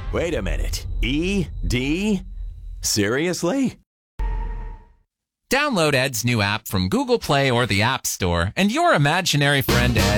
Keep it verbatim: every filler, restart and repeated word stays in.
Wait a minute. E D? Seriously? Download Ed's new app from Google Play or the App Store, and your imaginary friend Ed